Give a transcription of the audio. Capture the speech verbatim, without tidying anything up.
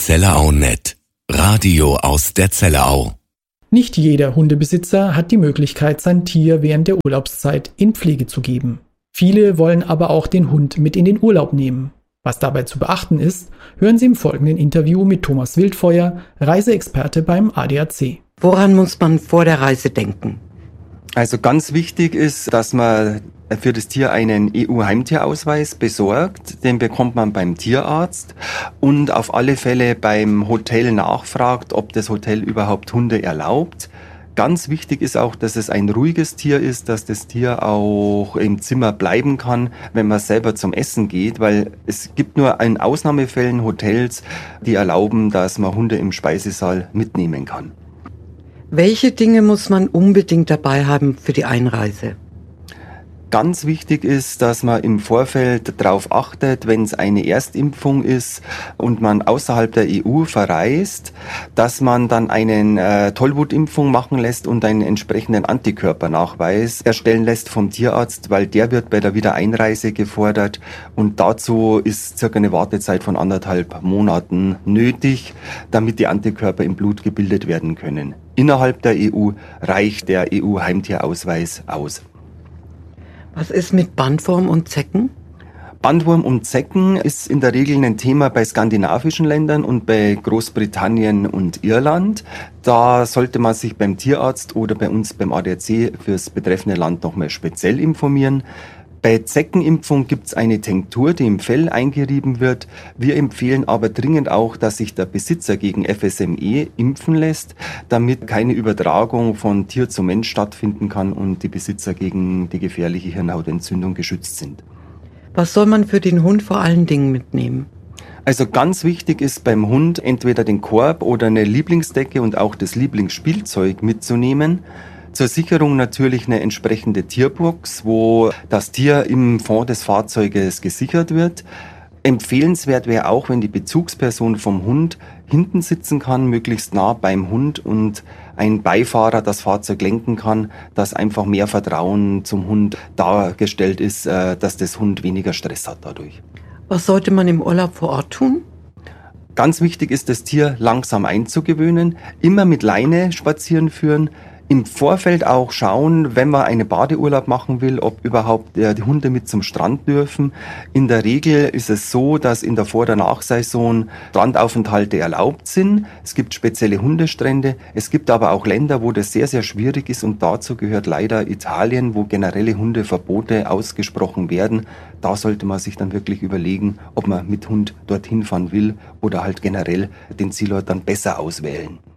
Zellerau Punkt net. Radio aus der Zellerau. Nicht jeder Hundebesitzer hat die Möglichkeit, sein Tier während der Urlaubszeit in Pflege zu geben. Viele wollen aber auch den Hund mit in den Urlaub nehmen. Was dabei zu beachten ist, hören Sie im folgenden Interview mit Thomas Wildfeuer, Reiseexperte beim A D A C. Woran muss man vor der Reise denken? Also ganz wichtig ist, dass man für das Tier einen E U-Heimtierausweis besorgt. Den bekommt man beim Tierarzt und auf alle Fälle beim Hotel nachfragt, ob das Hotel überhaupt Hunde erlaubt. Ganz wichtig ist auch, dass es ein ruhiges Tier ist, dass das Tier auch im Zimmer bleiben kann, wenn man selber zum Essen geht, weil es gibt nur in Ausnahmefällen Hotels, die erlauben, dass man Hunde im Speisesaal mitnehmen kann. Welche Dinge muss man unbedingt dabei haben für die Einreise? Ganz wichtig ist, dass man im Vorfeld darauf achtet, wenn es eine Erstimpfung ist und man außerhalb der E U verreist, dass man dann eine äh, Tollwutimpfung machen lässt und einen entsprechenden Antikörpernachweis erstellen lässt vom Tierarzt, weil der wird bei der Wiedereinreise gefordert und dazu ist circa eine Wartezeit von anderthalb Monaten nötig, damit die Antikörper im Blut gebildet werden können. Innerhalb der E U reicht der E U-Heimtierausweis aus. Was ist mit Bandwurm und Zecken? Bandwurm und Zecken ist in der Regel ein Thema bei skandinavischen Ländern und bei Großbritannien und Irland. Da sollte man sich beim Tierarzt oder bei uns beim A D A C fürs betreffende Land nochmal speziell informieren. Bei Zeckenimpfung gibt es eine Tinktur, die im Fell eingerieben wird. Wir empfehlen aber dringend auch, dass sich der Besitzer gegen F S M E impfen lässt, damit keine Übertragung von Tier zu Mensch stattfinden kann und die Besitzer gegen die gefährliche Hirnhautentzündung geschützt sind. Was soll man für den Hund vor allen Dingen mitnehmen? Also ganz wichtig ist beim Hund entweder den Korb oder eine Lieblingsdecke und auch das Lieblingsspielzeug mitzunehmen. Zur Sicherung natürlich eine entsprechende Tierbox, wo das Tier im Fond des Fahrzeuges gesichert wird. Empfehlenswert wäre auch, wenn die Bezugsperson vom Hund hinten sitzen kann, möglichst nah beim Hund und ein Beifahrer das Fahrzeug lenken kann, dass einfach mehr Vertrauen zum Hund dargestellt ist, dass das Hund weniger Stress hat dadurch. Was sollte man im Urlaub vor Ort tun? Ganz wichtig ist, das Tier langsam einzugewöhnen, immer mit Leine spazieren führen, im Vorfeld auch schauen, wenn man einen Badeurlaub machen will, ob überhaupt äh, die Hunde mit zum Strand dürfen. In der Regel ist es so, dass in der Vor- oder Nachsaison Strandaufenthalte erlaubt sind. Es gibt spezielle Hundestrände. Es gibt aber auch Länder, wo das sehr, sehr schwierig ist und dazu gehört leider Italien, wo generelle Hundeverbote ausgesprochen werden. Da sollte man sich dann wirklich überlegen, ob man mit Hund dorthin fahren will oder halt generell den Zielort dann besser auswählen.